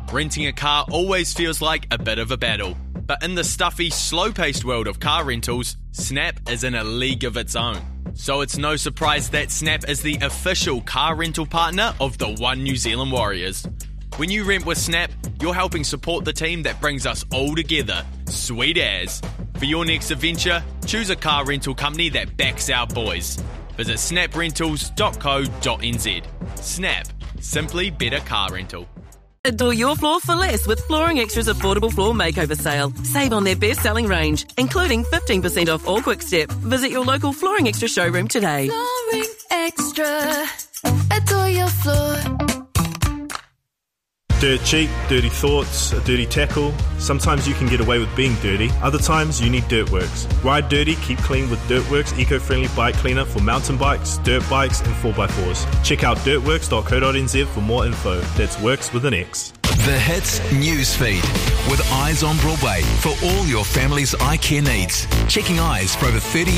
Renting a car always feels like a bit of a battle. But in the stuffy, slow-paced world of car rentals, Snap is in a league of its own. So it's no surprise that Snap is the official car rental partner of the One New Zealand Warriors. When you rent with Snap, you're helping support the team that brings us all together. Sweet as. For your next adventure, choose a car rental company that backs our boys. Visit snaprentals.co.nz. Snap. Simply better car rental. Adore your floor for less with Flooring Extra's affordable floor makeover sale. Save on their best-selling range, including 15% off all Quickstep. Visit your local Flooring Extra showroom today. Flooring Extra. Adore your floor. Dirt cheap, dirty thoughts, a dirty tackle. Sometimes you can get away with being dirty. Other times you need Dirtworks. Ride dirty, keep clean with Dirtworks eco-friendly bike cleaner for mountain bikes, dirt bikes and 4x4s. Check out dirtworks.co.nz for more info. That's works with an X. The Hits Newsfeed with Eyes on Broadway for all your family's eye care needs. Checking eyes for over 30